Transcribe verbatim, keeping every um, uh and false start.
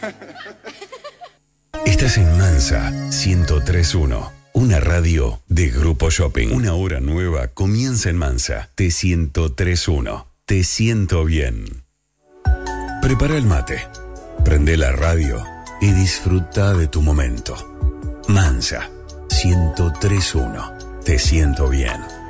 Estás en Mansa ciento tres punto uno, una radio de Grupo Shopping. Una hora nueva comienza en Mansa. T ciento tres punto uno. Te siento bien. Prepara el mate, prende la radio y disfruta de tu momento. Mansa ciento tres punto uno. Te siento bien.